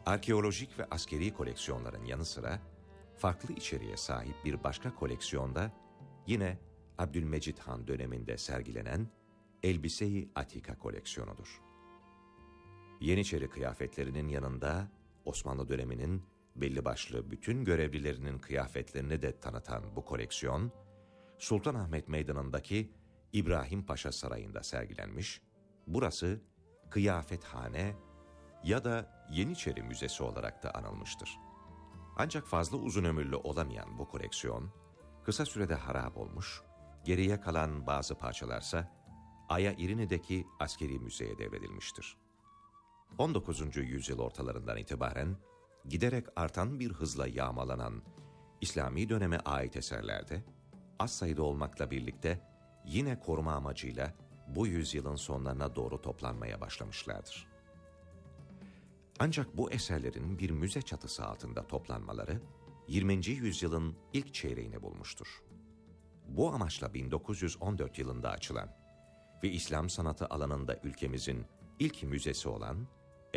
Arkeolojik ve askeri koleksiyonların yanı sıra farklı içeriğe sahip bir başka koleksiyonda yine Abdülmecid Han döneminde sergilenen Elbise-i Atika koleksiyonudur. Yeniçeri kıyafetlerinin yanında Osmanlı döneminin belli başlı bütün görevlilerinin kıyafetlerini de tanıtan bu koleksiyon, Sultanahmet Meydanı'ndaki İbrahim Paşa Sarayı'nda sergilenmiş, burası Kıyafethane ya da Yeniçeri Müzesi olarak da anılmıştır. Ancak fazla uzun ömürlü olamayan bu koleksiyon, kısa sürede harap olmuş, geriye kalan bazı parçalarsa Aya İrini'deki askeri müzeye devredilmiştir. 19. yüzyıl ortalarından itibaren giderek artan bir hızla yağmalanan İslami döneme ait eserlerde az sayıda olmakla birlikte yine koruma amacıyla bu yüzyılın sonlarına doğru toplanmaya başlamışlardır. Ancak bu eserlerin bir müze çatısı altında toplanmaları 20. yüzyılın ilk çeyreğini bulmuştur. Bu amaçla 1914 yılında açılan ve İslam sanatı alanında ülkemizin ilk müzesi olan